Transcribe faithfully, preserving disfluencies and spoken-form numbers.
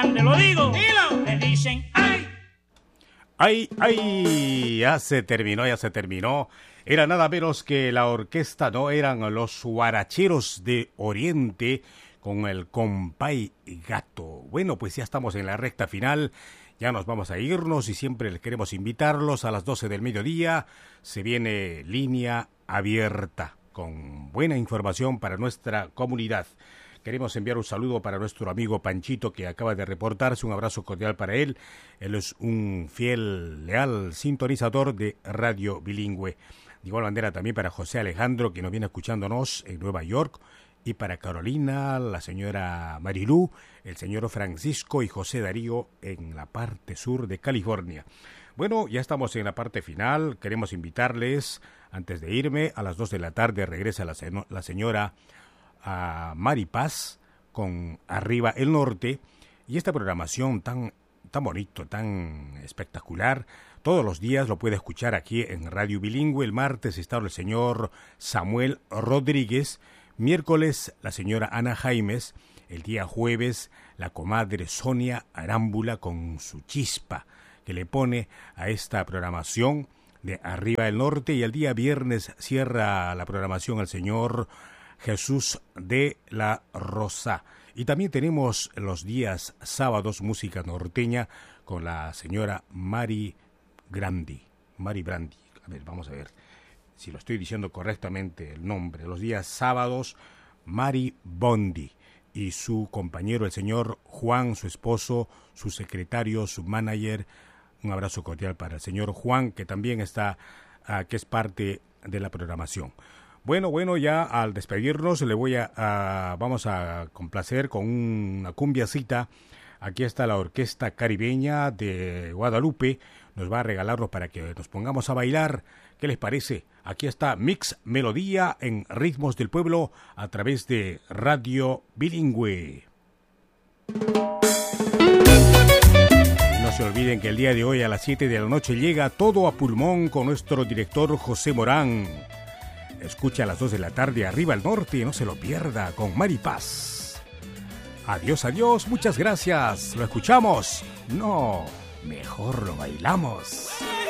Te lo digo, dilo. Le dicen, ay. Ay, ay, ya se terminó, ya se terminó. Era nada menos que la orquesta, no eran los Guaracheros de Oriente con el Compay Gato. Bueno, pues ya estamos en la recta final. Ya nos vamos a irnos y siempre les queremos invitarlos a las doce del mediodía. Se viene Línea Abierta con buena información para nuestra comunidad. Queremos enviar un saludo para nuestro amigo Panchito que acaba de reportarse. Un abrazo cordial para él. Él es un fiel, leal sintonizador de Radio Bilingüe. De igual manera también para José Alejandro que nos viene escuchándonos en Nueva York. Y para Carolina, la señora Marilú, el señor Francisco y José Darío en la parte sur de California. Bueno, ya estamos en la parte final. Queremos invitarles, antes de irme, a las dos de la tarde regresa la, se- la señora a Mari Paz con Arriba el Norte, y esta programación tan, tan bonito, tan espectacular, todos los días lo puede escuchar aquí en Radio Bilingüe. El martes está el señor Samuel Rodríguez, miércoles la señora Ana Jaimes, el día jueves la comadre Sonia Arámbula con su chispa que le pone a esta programación de Arriba el Norte, y el día viernes cierra la programación el señor Jesús de la Rosa. Y también tenemos los días sábados música norteña con la señora Mari Grandi. Mari Brandi. A ver, vamos a ver si lo estoy diciendo correctamente el nombre. Los días sábados, Mari Bondi y su compañero, el señor Juan, su esposo, su secretario, su manager. Un abrazo cordial para el señor Juan, que también está, uh, que es parte de la programación. Bueno, bueno, ya al despedirnos le voy a, a vamos a complacer con una cumbiacita. Aquí está la Orquesta Caribeña de Guadalupe, nos va a regalarlo para que nos pongamos a bailar. ¿Qué les parece? Aquí está Mix Melodía en Ritmos del Pueblo a través de Radio Bilingüe. No se olviden que el día de hoy a las siete de la noche llega Todo a Pulmón con nuestro director José Morán. Escucha a las dos de la tarde Arriba al Norte, no se lo pierda, con Mari Paz. Adiós, adiós, muchas gracias. ¿Lo escuchamos? No, mejor lo bailamos.